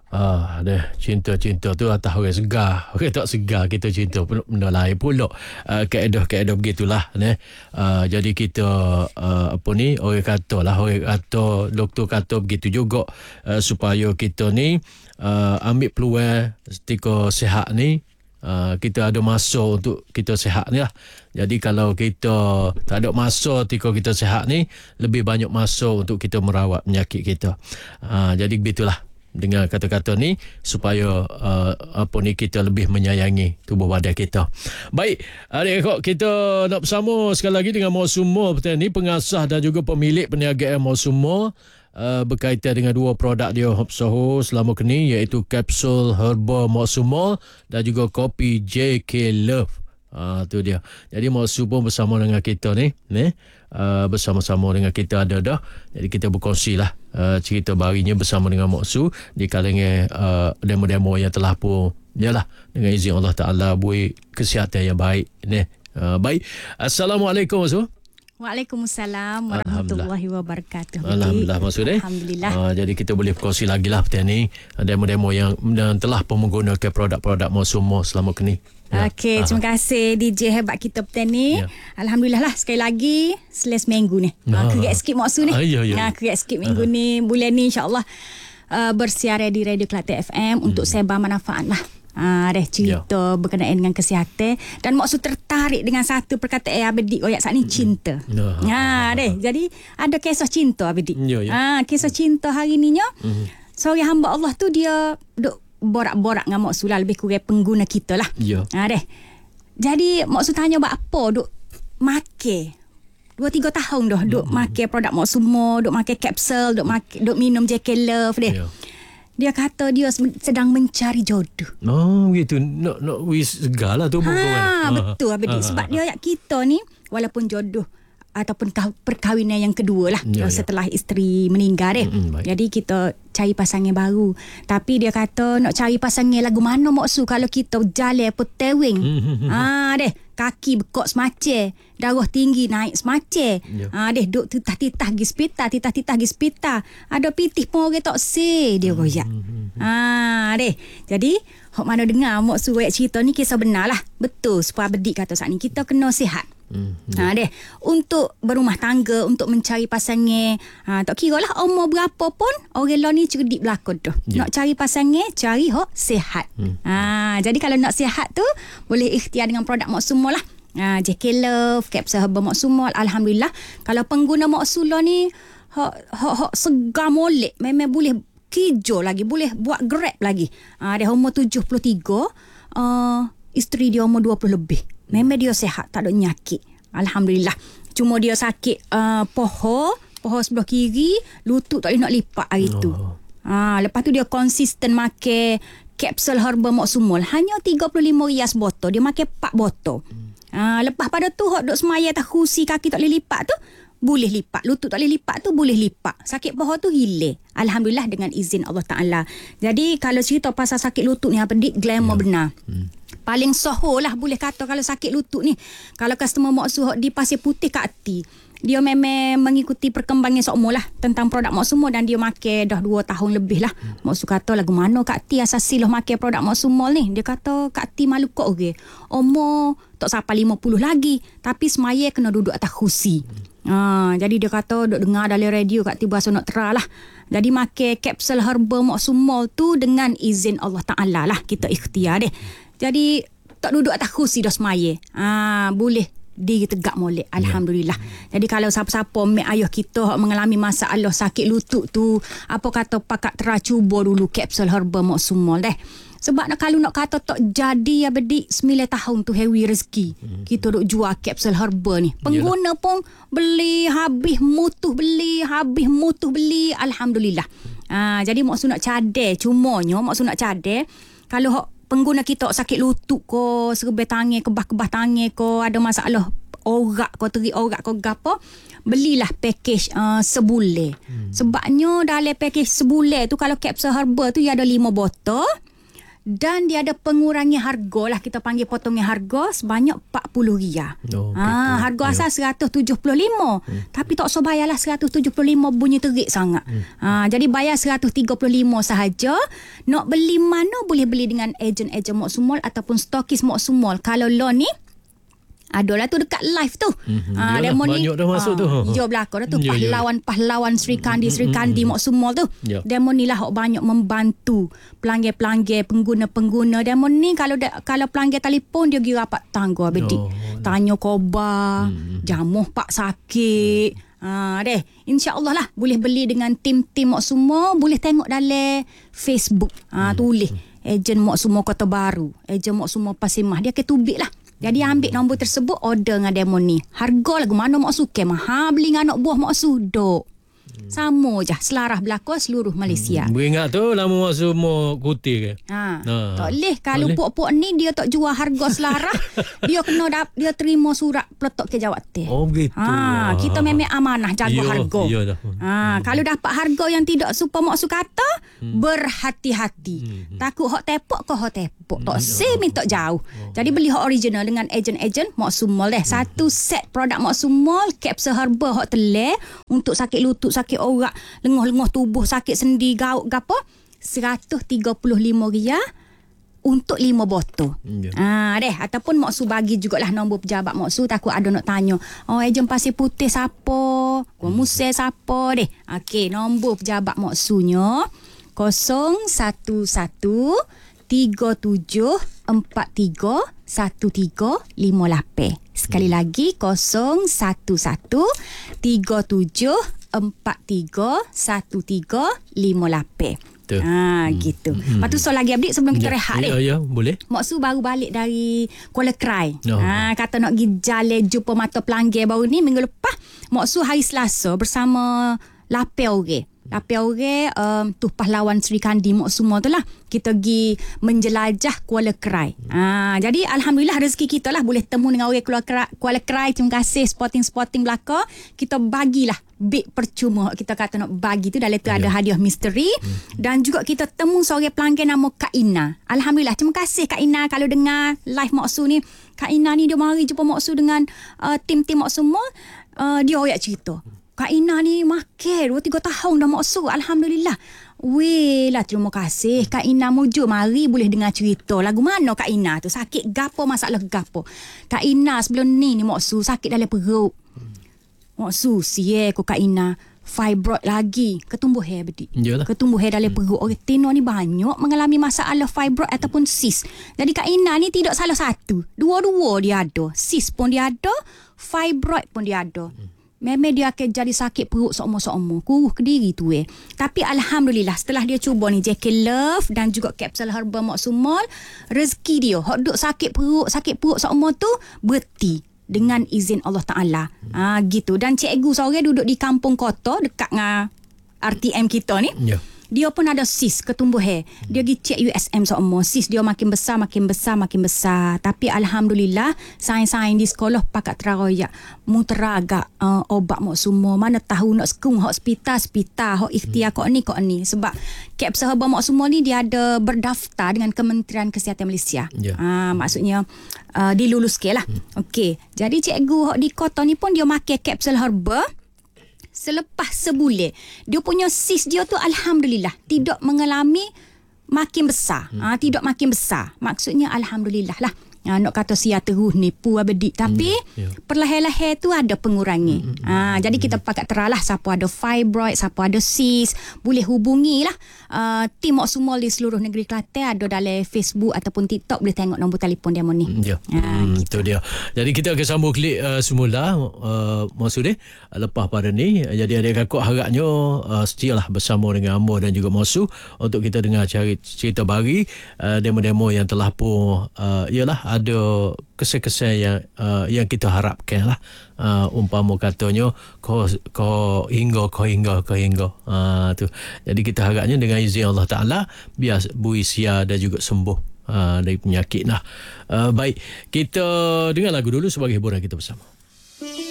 Deh, cinta-cinta tu atas orang segar. Orang tak segar kita cinta pun benda lain pula. Kaedah-kaedah begitulah. Jadi kita orang kata, doktor kata begitu juga, supaya kita ni ambil peluang ketika sihat ni. Kita ada masa untuk kita sihat ni lah. Jadi kalau kita tak ada masa ketika kita sihat ni, lebih banyak masa untuk kita merawat penyakit kita. Jadi begitulah dengan kata-kata ni, supaya kita lebih menyayangi tubuh badan kita. Baik, adik-adik, kita nak bersama sekali lagi dengan Mak Sumo petani, pengasas dan juga pemilik perniagaan Mak Sumo, berkaitan dengan dua produk dia Hop Soho selama kini, iaitu kapsul herba Mak Sumo dan juga kopi JK Love. Tu dia. Jadi Mak Sumo bersama dengan kita ni, bersama-sama dengan kita ada dah. Jadi kita berkongsi lah cerita barunya bersama dengan Mak Su di kalangan demo-demo yang telah pun yalah dengan izin Allah Ta'ala buat kesihatan yang baik ni. Baik. Assalamualaikum Mak Su. Waalaikumsalam warahmatullahi wabarakatuh. Alhamdulillah maksud Alhamdulillah. Jadi kita boleh berkongsi lagi lah petani demo-demo yang telah pun menggunakan produk-produk Mak Sumo selama kini. Okey, terima kasih DJ hebat kita petani. Alhamdulillah lah sekali lagi seles minggu ni. Kerat sikit Mak Su ni. Kerat sikit minggu ni. Bulan ni insya-Allah bersiaran di Radio Kelantan FM untuk sebar manfaat lah. Cerita berkenaan dengan kesihatan. Dan Mak Su tertarik dengan satu perkataan Abedik koyak saat ni, cinta. Jadi ada kisah cinta Abedik. Kisah cinta hari ni seorang hamba Allah tu dia duk borak-borak dengan Mak Su lah, lebih kurang pengguna kita lah. Jadi Mak Su tanya buat apa duk make 2-3 tahun dah duk make produk Mak Sumo, duk make kapsul, duk minum JK Love deh. Dia kata dia sedang mencari jodoh. Begitu. Nak wis segala tu bukan. Betul Abedi. Sebab dia kita ni walaupun jodoh ataupun perkahwinan yang kedua lah setelah isteri meninggal jadi kita cari pasangan baru. Tapi dia kata nak cari pasangan lagu mana Mak Su kalau kita jalan petewing. Kaki bekok semacam, darah tinggi naik semacam. Duk titah-titah pergi hospital, ada pitih pun orang tak say dia royak. Jadi hok mana dengar Mak Su royak cerita ni kisah benar lah. Betul supaya Bedik kata saat ni kita kena sihat. Untuk berumah tangga, untuk mencari pasangan, tak kira lah umur berapa pun, orang lain ni cerdik berlaku tu. Nak cari pasangan, cari hok sihat. Jadi kalau nak sihat tu boleh ikhtiar dengan produk Mak Sumo lah. JK Love, kapsul herba Mak Sumo. Alhamdulillah kalau pengguna Mak Sumo ni hok segar molek, memang boleh kijo lagi, boleh buat grab lagi. Dia umur 73, isteri dia umur 20 lebih. Memang dia sihat, tak ada nyakit. Alhamdulillah. Cuma dia sakit poho sebelah kiri, lutut tak boleh nak lipat hari tu. Lepas tu dia konsisten make kapsul herba Mak Sumo. Hanya 35 rias botol. Dia make 4 botol. Lepas pada tu hok duk semaya atas kursi, kaki tak boleh lipat tu boleh lipat, lutut tak boleh lipat tu boleh lipat. Sakit poho tu hilang. Alhamdulillah dengan izin Allah Ta'ala. Jadi kalau cerita pasal sakit lutut ni Abedik, glamour benar. Paling soho lah boleh kata kalau sakit lutut ni. Kalau customer Mak Su di Pasir Putih Kak Ati, dia memang mengikuti perkembangan sokmo lah tentang produk Mak Sumo dan dia make dah 2 tahun lebih lah. Mak Su kata lagu mana Kak Ati asasi lah make produk Mak Sumo ni. Dia kata Kak Ati malu kok orang. Umur tak sampai 50 lagi tapi semaya kena duduk atas kursi. Jadi dia kata duk dengar dalam radio Kak Ati berasa nak terah lah. Jadi make kapsul herba Mak Sumo tu dengan izin Allah Ta'ala lah, kita ikhtiar deh. Jadi tak duduk atas kursi dah semaya. Boleh diri tegak molek. Alhamdulillah. Jadi kalau siapa-siapa mak ayah kita mengalami masalah sakit lutut tu, apa kata pakat cuba dulu kapsul herba Mak Sumo deh. Sebab kalau nak kata tak jadi Abedik 9 tahun tu hewi rezeki. Kita duk jual kapsul herba ni. Pengguna pun beli habis mutuh beli. Alhamdulillah. Jadi Mak Su nak cadar, cumanya Mak Su nak cadar kalau pengguna kita sakit lutut ko, serba tangan, kebah-kebah tangan ko, ada masalah orak ko, terik orak ko gapo, belilah package sebulan. Sebabnya dalam package sebulan tu kalau kapsul herba tu ia ada 5 botol dan dia ada pengurangi harga lah, kita panggil potongan harga sebanyak RM40. Harga asal 175, tapi tak usah bayarlah 175, bunyi terik sangat. Jadi bayar 135 sahaja. Nak beli mana boleh beli dengan ejen-ejen Mak Sumol ataupun stokis Mak Sumol. Kalau lo ni adalah tu dekat live tu. Demo ni banyak dah masuk tu. Ya belakang dah tu. Pahlawan Sri Kandi Mak Sumol tu. Demo ni lah banyak membantu pelanggan-pelanggan, pengguna-pengguna. Demo ni kalau pelanggan telefon dia pergi rapat tangga bedik. Tanya khabar, jamuh pak sakit. Deh, insya-Allah lah boleh beli dengan tim-tim Mak Sumol, boleh tengok dalam Facebook. Tulis ejen Mak Sumol Kota Baru, ejen Mak Sumol Pasimah, dia ke tubik lah. Jadi ambil nombor tersebut, order dengan demo ni. Harga lagu mana Mak Su ke mahal beli dengan anak buah Mak Su dok. Sama je, selarah berlaku seluruh Malaysia. Beringat tu lama Mak Su mau kuti ke? Tak boleh. Kalau pok-pok ni dia tak jual harga selarah, dia kena dia terima surat peletok ke jawatan. Oh begitu. Kita memang amanah jaga harga. Kalau dapat harga yang tidak supaya Mak Su kata, berhati-hati. Takut hak tepok ke hak tepok. Tak minta jauh. Jadi beli hak original dengan ejen-ejen Mak Sumol deh. Satu set produk Mak Sumol, kapsul herba hak telur untuk sakit lutut, sakit orak, lengoh-lengoh tubuh, sakit sendi, gaut gapo, RM135 untuk 5 botol. Deh, ataupun Mak Su bagi jugalah nombor pejabat Mak Su, takut ada nak tanya. Ejen Pasir Putih siapa? Gua Musel siapa deh? Okey, nombor pejabat Mak Su nya 01137431358. Sekali lagi 01137431358. Gitu. Lepas tu soal lagi update sebelum kita rehat ni. Ya, boleh. Mak Su baru balik dari Kuala Krai. Kata nak pergi jalan jumpa mata pelanggan baru ni minggu lepas. Mak Su hari Selasa bersama 8 orang. Tu pahlawan Sri Kandi Mak Sumol tu lah. Kita pergi menjelajah Kuala Krai. Jadi Alhamdulillah rezeki kita lah boleh temu dengan orang Kuala Krai. Terima kasih sporting belaka. Kita bagilah beg percuma. Kita kata nak bagi tu, dalam tu ada hadiah misteri. Dan juga kita temu seorang pelanggan nama Kak Ina. Alhamdulillah, terima kasih Kak Ina kalau dengar live Mak Su ni. Kak Ina ni dia mari jumpa Mak Su dengan tim-tim Mak Sumol. Dia orang cerita Kak Ina ni makan 2-3 tahun dah Mak Su. Alhamdulillah. Weh lah, terima kasih Kak Ina mujur mari boleh dengar cerita. Lagu mana Kak Ina tu? Sakit gapo, masalah gapo? Kak Ina sebelum ni Mak Su sakit dalam perut. Mak Su siye ko Kak Ina fibroid lagi, ketumbuh hair bedik. Ketumbuh hair dalam perut. Orang tino ni banyak mengalami masalah fibroid ataupun cyst. Jadi Kak Ina ni tidak salah satu. Dua-dua dia ada. Cyst pun dia ada, fibroid pun dia ada. Memang dia akan jadi sakit perut seumur-seumur. Kuruh ke diri tu Tapi Alhamdulillah setelah dia cuba ni JK Love dan juga kapsul herba Mak Sumol, rezeki dia hok duk sakit perut seumur tu berhenti dengan izin Allah Ta'ala. Gitu. Dan cikgu seorang duduk di kampung kota dekat dengan RTM kita ni. Dia pun ada cyst ketumbuh hair. Dia pergi cek USM semua. Cyst dia makin besar. Tapi Alhamdulillah, sains-sains di sekolah pakat teraroyak. Muteragak obat Mak Sumol. Mana tahu nak sekung hospital, hok ikhtiar kok ni. Sebab kapsul herba Mak Sumol ni dia ada berdaftar dengan Kementerian Kesihatan Malaysia. Maksudnya dilulus ke lah. Okey. Jadi cikgu hok di kota ni pun dia makan kapsul herba. Selepas sebulan, dia punya cyst dia tu Alhamdulillah tidak mengalami makin besar. Tidak makin besar. Maksudnya Alhamdulillah lah. Nak kata sia terus nipu abedik. Tapi perlahan-lahan tu ada pengurangi. Jadi kita pakat teralah siapa ada fibroid, siapa ada cyst, boleh hubungi lah tim Mak Sumol di seluruh negeri Kelantan. Ada dalam Facebook ataupun TikTok, boleh tengok nombor telefon dia ni. Itu dia. Jadi kita akan sambung klik semula maksudnya lepas pada ni. Jadi adik kakak harapnya setialah bersama dengan Amor dan juga Mosu untuk kita dengar cerita bagi demo-demo yang telah pun ialah ada kesan-kesan yang kita harapkan lah. Umpama katanya kau hingga tu. Jadi kita harapnya dengan izin Allah Ta'ala biar buisia dan juga sembuh dari penyakit lah. Baik, kita dengar lagu dulu sebagai hiburan kita bersama.